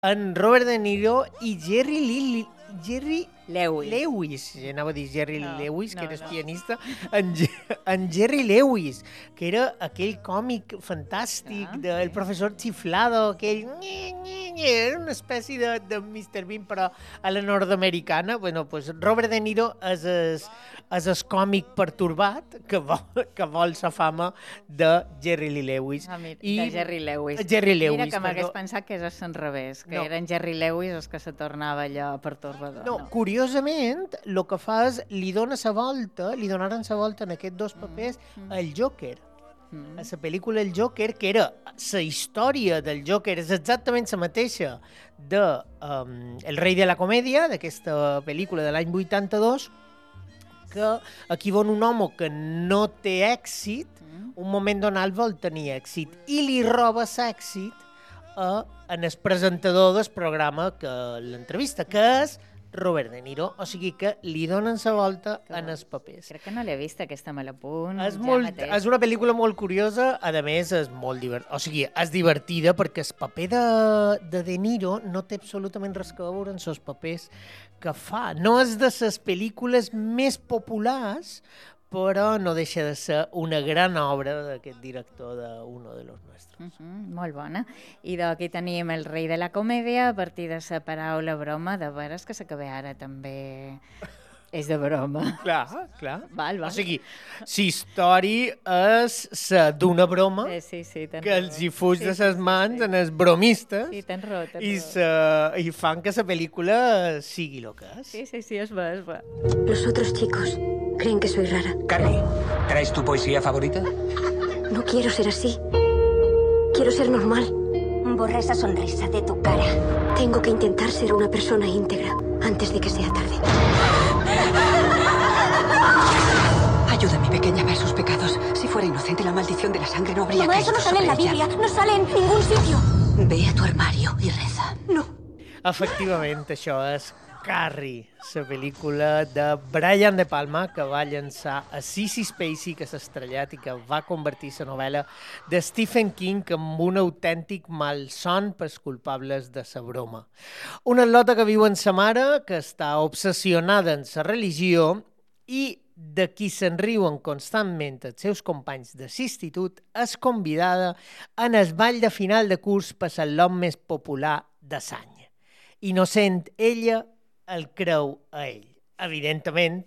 en Robert De Niro i Jerry Lewis, anava a dir Jerry Lewis, que era pianista, en Jerry Lewis, que era aquell còmic fantàstic del professor Chiflado, aquell... Era una espècie de Mr. Bean, però a la nord-americana. Bueno, pues Robert De Niro és el còmic pertorbat que vol la fama de Jerry Lee Lewis. De Jerry Lewis. Mira que m'hagués pensat que és al revés, que eren Jerry Lewis els que se tornava allò pertorbador. No, curiosament, el que fa és li donaren la volta en aquests dos papers al Joker. A la pel·lícula El Joker, que era la història del Joker, és exactament la mateixa de El rei de la comèdia, d'aquesta pel·lícula de l'any 82, que aquí va un home que no té èxit, un moment donat vol tenir èxit, i li roba l'èxit en el presentador del programa que l'entrevista, que és Robert De Niro, o sigui que li donen la volta en els papers. Crec que no l'he vist, aquesta me la punt. És una pel·lícula molt curiosa, a més és molt divertida, o sigui, és divertida perquè el paper de Niro no té absolutament res a veure amb els papers que fa. No és de les pel·lícules més populars, però no deixa de ser una gran obra d'aquest director d'Uno de los Nuestros. Molt bona. I d'aquí tenim El rei de la comèdia, a partir de la paraula broma, de veres que s'acaba ara també és de broma. Clar. Val. O sigui, la història és la d'una broma que els hi fuig de les mans en els bromistes i fan que la pel·lícula sigui el que és. Sí, es va. Los otros chicos creen que soy rara. Carrie, ¿traes tu poesía favorita? No quiero ser así. Quiero ser normal. Borra esa sonrisa de tu cara. Tengo que intentar ser una persona íntegra antes de que sea tarde. Ayuda a mi pequeña a ver sus pecados. Si fuera inocente, la maldición de la sangre no habría caído. Mamá, eso no sale en la Biblia. No sale en ningún sitio. Ve a tu armario i reza. No. Efectivament, això és Carrie, la pel·lícula de Brian De Palma, que va llançar a Sissy Spacek, que s'ha estrellat i que va convertir la novel·la de Stephen King en un autèntic malson pels culpables de la broma. Una atleta que viu amb sa mare, que està obsessionada en la religió i de qui se'n riuen constantment els seus companys de l'institut, és convidada en el ball de final de curs per ser l'home més popular de l'any. Innocent ella el creu a ell. Evidentment,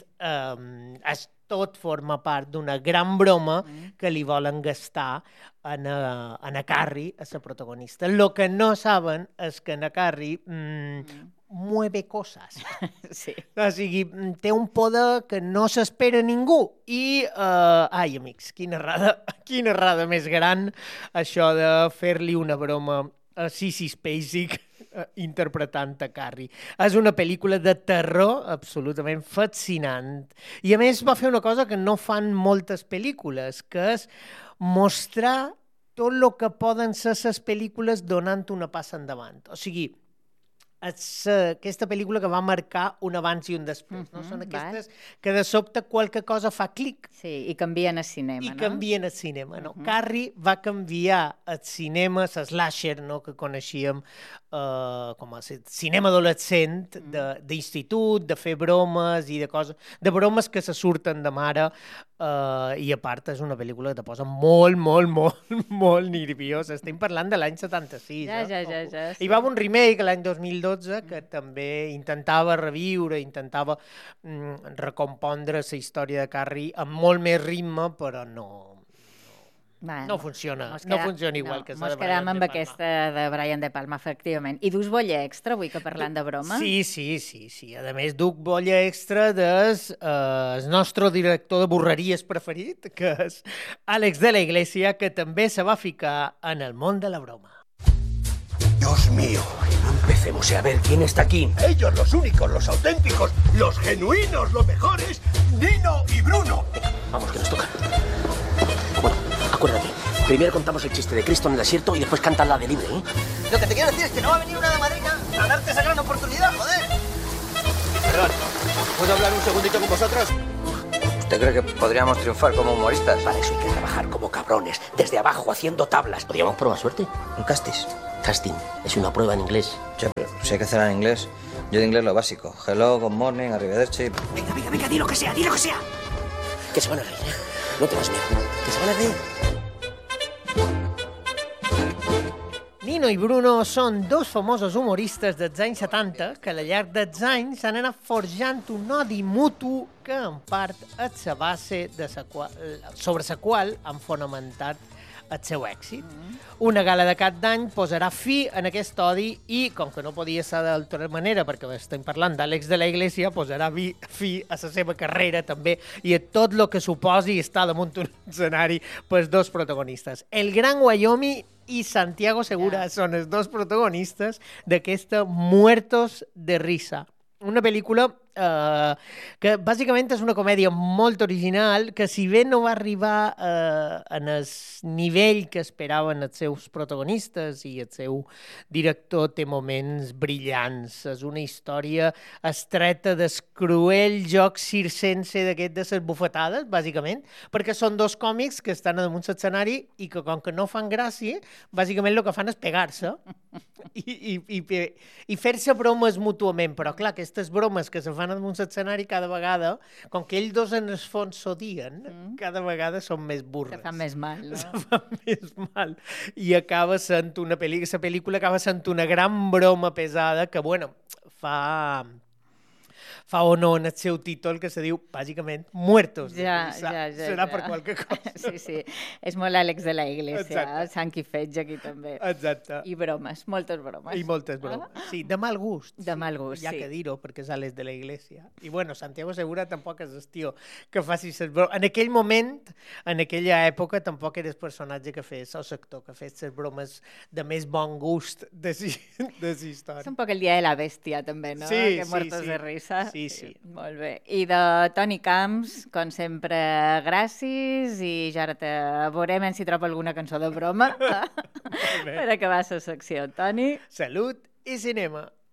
tot forma part d'una gran broma que li volen gastar a Carrie, a la protagonista. El que no saben és que Carrie mueve coses. Sí. O sigui, té un poder que no s'espera ningú. I, ai, amics, quina errada més gran això de fer-li una broma a Sissy Spacek interpretant a Carrie. És una pel·lícula de terror absolutament fascinant. I a més va fer una cosa que no fan moltes pel·lícules, que és mostrar tot el que poden ser les pel·lícules donant una passa endavant. O sigui, aquesta pel·lícula que va marcar un abans i un després. No? Són aquestes que de sobte qualque cosa fa clic. Sí, i canvien al cinema, no? I canvien al cinema, no? Carrie va canviar el cinema, el slasher, no? Que coneixíem com a cinema adolescent, d'institut, de fer bromes i de coses, de bromes que se surten de mare, i a part és una pel·lícula que te posa molt nerviós. Estem parlant de l'any 76. Ja. Hi va haver un remake l'any 2012 que també intentava reviure, intentava recompondre la història de Carrie amb molt més ritme, però no funciona igual que la de Brian De Palma. Mos quedam amb aquesta de Brian De Palma, efectivament. I dus bolla extra, avui que parlant de broma? Sí. A més, duc bolla extra del nostre director de burreries preferit, que és Àlex de la Iglesia, que també se va ficar en el món de la broma. Dios mío, no empecemos a ver quién está aquí. Ellos, los únicos, los auténticos, los genuinos, los mejores, Nino y Bruno. Venga, vamos, que nos toca. Bueno, acuérdate, primero contamos el chiste de Cristo en el desierto y después cantan la de libre, ¿eh? Lo que te quiero decir es que no va a venir una de madrina a darte esa gran oportunidad, joder. Perdón, ¿puedo hablar un segundito con vosotros? ¿Usted cree que podríamos triunfar como humoristas? Para eso hay que trabajar como cabrones, desde abajo, haciendo tablas. ¿Podríamos probar suerte? ¿Un castis? Casting. Es una prueba en inglés. Ya, pero si hay que hacerla en inglés. Yo de inglés lo básico. Hello, good morning, arrivederci. Venga, di lo que sea, di lo que sea. Que se van a reír, ¿eh? No tengas miedo. Que se van a reír. Nino i Bruno són dos famosos humoristes dels anys 70 que al llarg dels anys han anat forjant un odi mutu que en part és la base sobre la qual han fonamentat el seu èxit. Una gala de cap d'any posarà fi en aquest odi i, com que no podia ser d'altra manera, perquè estem parlant d'Àlex de la Iglesia, posarà fi a la seva carrera també i a tot el que suposi estar damunt un escenari pels dos protagonistes. El Gran Wyoming i Santiago Segura són els dos protagonistes d'aquesta Muertos de Risa. Una pel·lícula que bàsicament és una comèdia molt original que si bé no va arribar en el nivell que esperaven els seus protagonistes i el seu director té moments brillants. És una història estreta del cruel joc circense d'aquest de les bufetades, bàsicament, perquè són dos còmics que estan damunt l'escenari i que com que no fan gràcia, bàsicament el que fan és pegar-se i fer-se bromes mútuament. Però clar, aquestes bromes que se fan damunt l'escenari cada vegada, com que ells dos en el fons s'odien, cada vegada són més burres. Se fan més mal, no? Se fan més mal. I acaba sent una pel·lícula, la pel·lícula acaba sent una gran broma pesada que, bueno, fa honor en el seu títol, que se diu, bàsicament, Muertos. Ja. Serà per qualque cosa. Sí. És molt Àlex de la Iglesia, sang i fetge aquí també. Exacte. I bromes, moltes bromes. I moltes bromes. Sí, de mal gust. De mal gust, hi ha sí. que dir-ho, perquè és Àlex de la Iglesia. I bueno, Santiago Segura tampoc és el tio que faci les bromes. En aquell moment, en aquella època, tampoc era el personatge que fes, o l'actor que fes les bromes de més bon gust de les històries. És un poc el dia de la bèstia, també, no? Sí, que Muertos de Risa. Sí. Molt bé. I de Toni Camps, com sempre, gràcies, i ja ara te veurem si trobo alguna cançó de broma per acabar la secció. Toni? Salut i cinema.